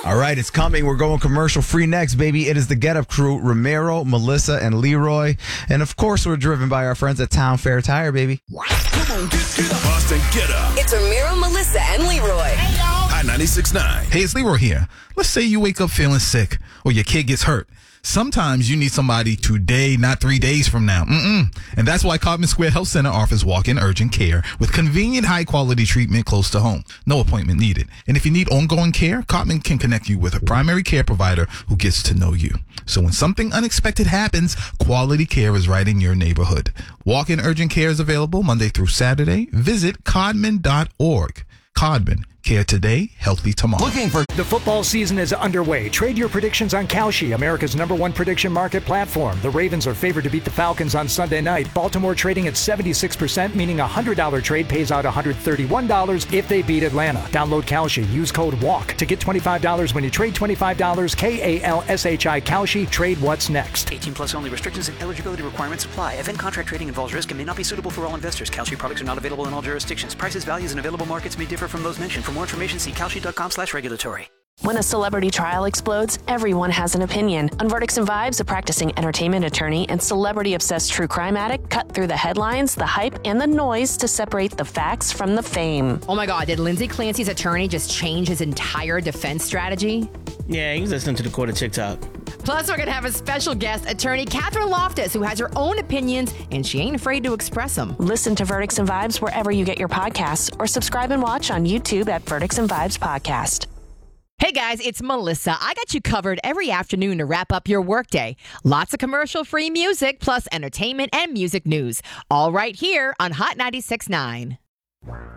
All right, it's coming. We're going commercial free next, baby. It is the Get Up Crew, Romero, Melissa, and Leroy. And of course, we're driven by our friends at Town Fair Tire, baby. Come on, get up. Boston, get up. It's Romero, Melissa, and Leroy. Hey, y'all. Hot 96.9. Hey, it's Leroy here. Let's say you wake up feeling sick or your kid gets hurt. Sometimes you need somebody today, not 3 days from now. And that's why Codman Square Health Center offers walk-in urgent care with convenient, high-quality treatment close to home. No appointment needed. And if you need ongoing care, Codman can connect you with a primary care provider who gets to know you. So when something unexpected happens, quality care is right in your neighborhood. Walk-in urgent care is available Monday through Saturday. Visit Codman.org. Codman. Care today, healthy tomorrow. The football season is underway. Trade your predictions on Kalshi, America's #1 prediction market platform. The Ravens are favored to beat the Falcons on Sunday night. Baltimore trading at 76%, meaning a $100 trade pays out $131 if they beat Atlanta. Download Kalshi. Use code WALK to get $25 when you trade $25. KALSHI Kalshi. Trade what's next. 18 plus only. Restrictions and eligibility requirements apply. Event contract trading involves risk and may not be suitable for all investors. Kalshi products are not available in all jurisdictions. Prices, values, and available markets may differ from those mentioned. For more information, see kalshi.com/regulatory. When a celebrity trial explodes, everyone has an opinion. On Verdicts and Vibes, a practicing entertainment attorney and celebrity-obsessed true crime addict cut through the headlines, the hype, and the noise to separate the facts from the fame. Oh my God, did Lindsay Clancy's attorney just change his entire defense strategy? Yeah, he was listening to the court of TikTok. Plus, we're going to have a special guest, attorney Catherine Loftus, who has her own opinions, and she ain't afraid to express them. Listen to Verdicts and Vibes wherever you get your podcasts, or subscribe and watch on YouTube at Verdicts and Vibes Podcast. Hey guys, it's Melissa. I got you covered every afternoon to wrap up your workday. Lots of commercial-free music, plus entertainment and music news. All right here on Hot 96.9.